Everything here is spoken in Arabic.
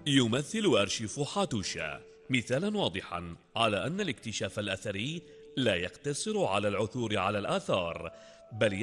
يمثل أرشيف حاتوشا مثالا واضحا على أن الاكتشاف الأثري لا يقتصر على العثور على الآثار، بل